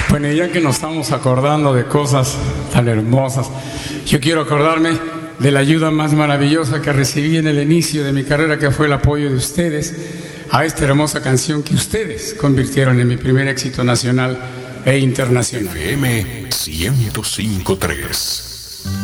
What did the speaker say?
Bueno, ya que nos estamos acordando de cosas tan hermosas, yo quiero acordarme de la ayuda más maravillosa que recibí en el inicio de mi carrera, que fue el apoyo de ustedes a esta hermosa canción que ustedes convirtieron en mi primer éxito nacional e internacional. FM 105.3